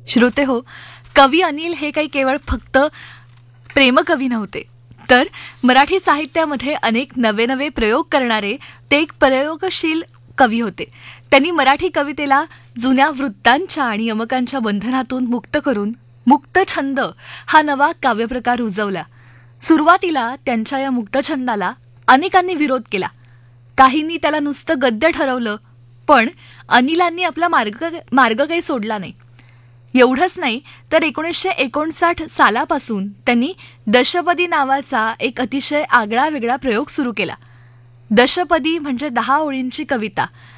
श्रोते हो, कवी अनिल हे काही केवळ फक्त प्रेमकवी नव्हते, तर मराठी साहित्यामध्ये अनेक नवे नवे प्रयोग करणारे ते एक प्रयोगशील कवी होते. त्यांनी मराठी कवितेला जुन्या वृत्तांच्या आणि यमकांच्या बंधनातून मुक्त करून मुक्तछंद हा नवा काव्यप्रकार रुजवला. सुरुवातीला त्यांच्या या मुक्तछंदाला अनेकांनी विरोध केला. काहींनी त्याला नुसतं गद्य ठरवलं, पण अनिलांनी आपला मार्ग काही सोडला नाही. एवढंच नाही तर 1959 सालापासून त्यांनी दशपदी नावाचा एक अतिशय आगळा वेगळा प्रयोग सुरू केला. दशपदी म्हणजे 10 ओळींची कविता